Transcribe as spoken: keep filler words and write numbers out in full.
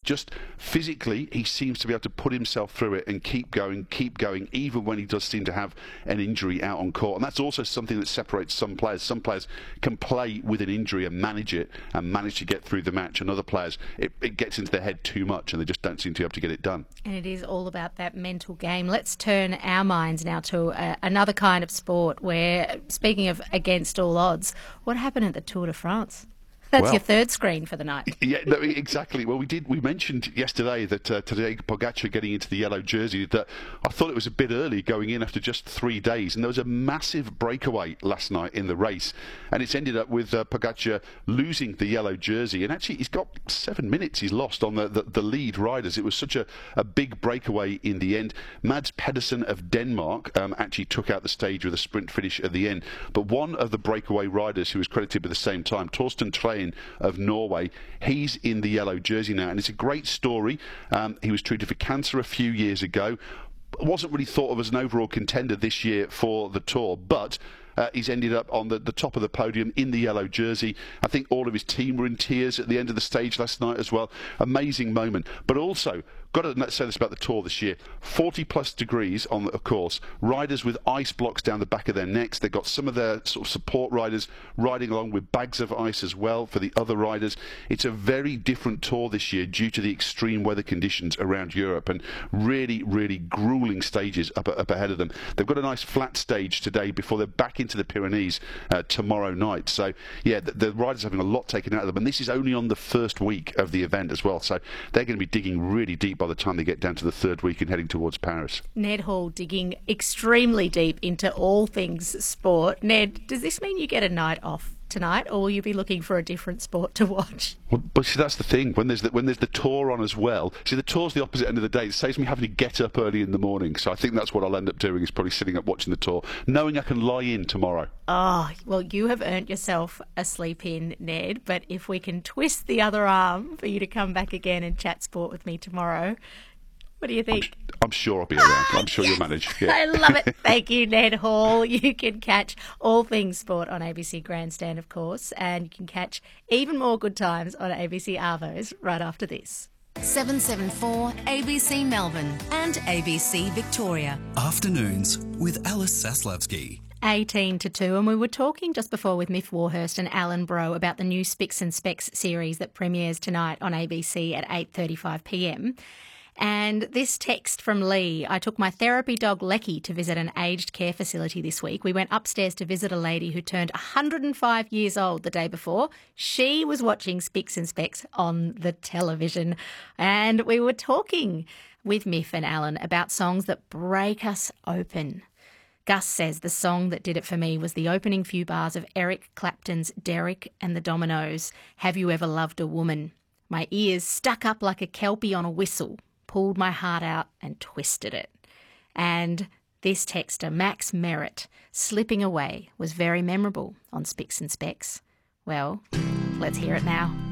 just physically, he seems to be able to put himself through it and keep going, keep going, even when he does seem to have an injury out on court. And that's also something that separates some players. Some players can play with an injury and manage it and manage to get through the match, and other players, it, it gets into their head too much and they just don't seem to be able to get it done. And it is all about that mental game. Let's turn our minds now to uh, another kind of sport where, speaking of against all odds, what happened at the Tour de France? That's well, your third screen for the night. Yeah, no, exactly. Well, we did. We mentioned yesterday that uh, today Pogacar getting into the yellow jersey. That I thought it was a bit early going in after just three days, and there was a massive breakaway last night in the race, and it's ended up with uh, Pogacar losing the yellow jersey. And actually, he's got seven minutes. He's lost on the, the, the lead riders. It was such a, a big breakaway in the end. Mads Pedersen of Denmark um, actually took out the stage with a sprint finish at the end. But one of the breakaway riders who was credited at the same time, Torsten Trein of Norway, he's in the yellow jersey now, and it's a great story. Um, he was treated for cancer a few years ago, wasn't really thought of as an overall contender this year for the Tour, but Uh, he's ended up on the, the top of the podium in the yellow jersey. I think all of his team were in tears at the end of the stage last night as well. Amazing moment. But also, got to say this about the Tour this year, forty plus degrees on the course, riders with ice blocks down the back of their necks. They've got some of their sort of support riders riding along with bags of ice as well for the other riders. It's a very different Tour this year due to the extreme weather conditions around Europe, and really, really gruelling stages up, up ahead of them. They've got a nice flat stage today before they're back into the Pyrenees uh, tomorrow night. So, yeah, the, the riders are having a lot taken out of them, and this is only on the first week of the event as well. So they're going to be digging really deep by the time they get down to the third week and heading towards Paris. Ned Hall digging extremely deep into all things sport. Ned, does this mean you get a night off tonight, or will you be looking for a different sport to watch? Well, but see, that's the thing. When there's the, when there's the Tour on as well. See, the Tour's the opposite end of the day. It saves me having to get up early in the morning. So I think that's what I'll end up doing, is probably sitting up watching the Tour, knowing I can lie in tomorrow. Oh, well, you have earned yourself a sleep in, Ned. But if we can twist the other arm for you to come back again and chat sport with me tomorrow, what do you think? I'm, I'm sure I'll be around. I'm sure Yes. you'll manage. Yeah. I love it. Thank you, Ned Hall. You can catch all things sport on A B C Grandstand, of course, and you can catch even more good times on A B C Arvos right after this. seven seven four A B C Melbourne and A B C Victoria. Afternoons with Alice Saslavsky. eighteen to two, and we were talking just before with Miff Warhurst and Alan Bro about the new Spicks and Specs series that premieres tonight on A B C at eight thirty-five p m. And this text from Lee: I took my therapy dog Lecky to visit an aged care facility this week. We went upstairs to visit a lady who turned one hundred five years old the day before. She was watching Spicks and Specs on the television. And we were talking with Miff and Alan about songs that break us open. Gus says the song that did it for me was the opening few bars of Eric Clapton's Derek and the Dominoes, Have You Ever Loved a Woman? My ears stuck up like a kelpie on a whistle, pulled my heart out and twisted it. And this texter, Max Merritt, Slipping Away, was very memorable on Spicks and Specs. Well, let's hear it now.